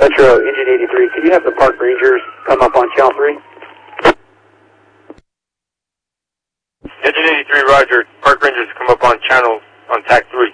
Metro, Engine 83, can you have the Park Rangers come up on channel 3? Engine 83, roger. Park Rangers come up on channel on TAC 3.